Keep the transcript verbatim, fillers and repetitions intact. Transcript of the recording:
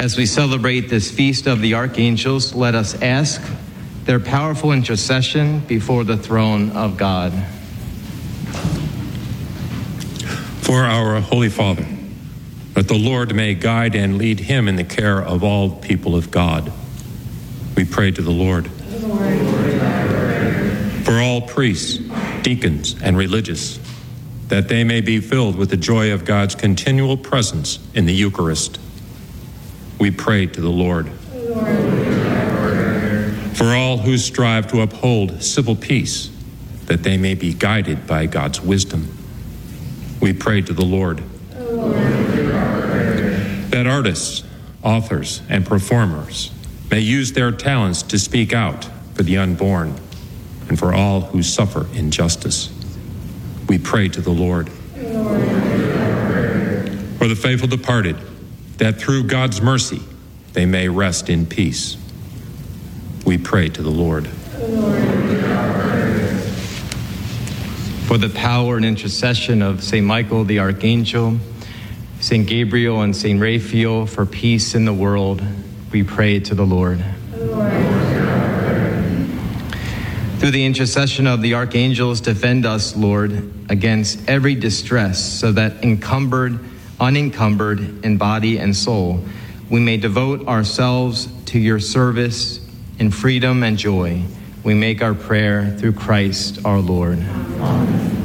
As we celebrate this feast of the archangels, let us ask their powerful intercession before the throne of God. For our Holy Father, that the Lord may guide and lead him in the care of all people of God. We pray to the Lord. For all priests, deacons, and religious, that they may be filled with the joy of God's continual presence in the Eucharist. We pray to the Lord. For all who strive to uphold civil peace, that they may be guided by God's wisdom. We pray to the Lord. That artists, authors, and performers may use their talents to speak out for the unborn and for all who suffer injustice. We pray to the Lord. For the faithful departed, that through God's mercy they may rest in peace. We pray to the Lord. For the power and intercession of Saint Michael the Archangel, Saint Gabriel and Saint Raphael, for peace in the world, we pray to the Lord. Through the intercession of the archangels, defend us, Lord, against every distress, so that encumbered, unencumbered in body and soul, we may devote ourselves to your service in freedom and joy. We make our prayer through Christ our Lord. Amen.